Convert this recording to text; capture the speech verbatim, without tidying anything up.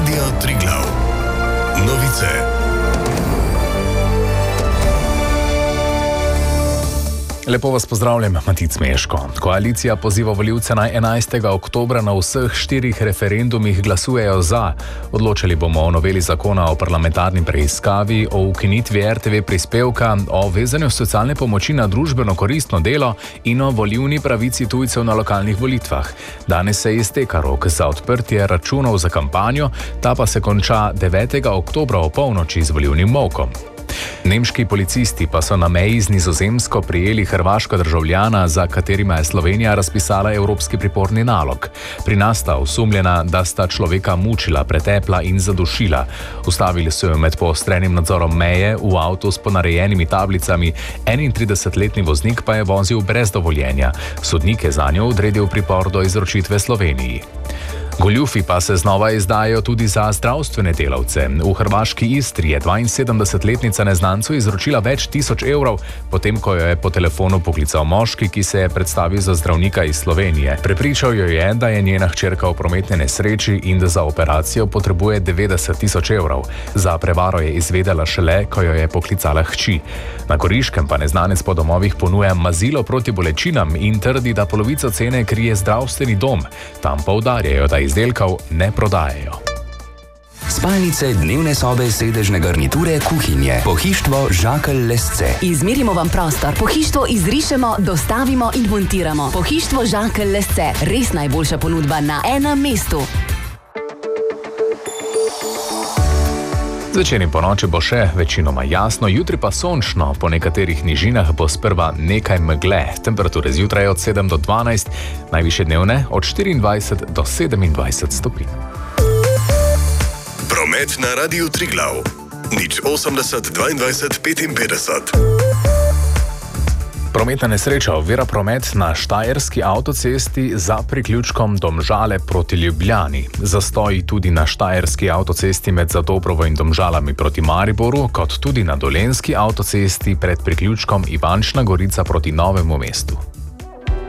Radio Triglav. Novice. Lepo vas pozdravljam, Matic Meško. Koalicija poziva volivce naj enajstega oktobra na vseh štirih referendumih glasujejo za. Odločali bomo o noveli zakona o parlamentarni preiskavi, o ukinitvi R T V prispevka, o vezanju socialne pomoči na družbeno koristno delo in o volilni pravici tujcev na lokalnih volitvah. Danes se izteka rok za odprtje računov za kampanjo, ta pa se konča devetega oktobra opolnoči z volilnim molkom. Nemški policisti pa so na meji z Nizozemsko prijeli hrvaška državljana, za katerima je Slovenija razpisala evropski priporni nalog. Pri nas sta osumljena, da sta človeka mučila, pretepla in zadušila. Ustavili so jo med poostrenim nadzorom meje v avtu s ponarejenimi tablicami, enaintridesetletni voznik pa je vozil brez dovoljenja. Sodnik je zanjo odredil pripor do izročitve Sloveniji. Goljufi pa se znova izdajajo tudi za zdravstvene delavce. V hrvaški Istri je dvainsedemdesetletnica neznancu izročila več tisoč evrov, potem ko jo je po telefonu poklical moški, ki se je predstavil za zdravnika iz Slovenije. Prepričal jo je, da je njena hčerka v prometni nesreči in da za operacijo potrebuje devetdeset tisoč evrov. Za prevaro je izvedela šele, ko jo je poklicala hči. Na Goriškem pa neznanec po domovih ponuja mazilo proti bolečinam in trdi, da polovico cene krije zdravstveni dom. Tam poudarjajo, da izdelkov ne prodajajo. Spalnice, dnevne sobe, sedežne garniture, kuhinje. Pohištvo Žakelj Lesce. Izmerimo vam prostor, pohištvo izrišemo, dostavimo in montiramo. Pohištvo Žakelj Lesce, res najboljša ponudba na enem mestu. Zvečer in ponoči bo še večinoma jasno, jutri pa sončno, po nekaterih nižinah bo sprva nekaj megle. Temperature zjutraj od sedem do dvanajst, najvišje dnevne od štiriindvajset do sedemindvajset stopinj. Promet na Radiu Triglav. Nič osemdeset dvaindvajset petinpetdeset. Prometna nesreča ovira promet na štajerski avtocesti za priključkom Domžale proti Ljubljani. Zastoji tudi na štajerski avtocesti med Zadobrovo in Domžalami proti Mariboru, kot tudi na dolenjski avtocesti pred priključkom Ivančna Gorica proti Novemu mestu.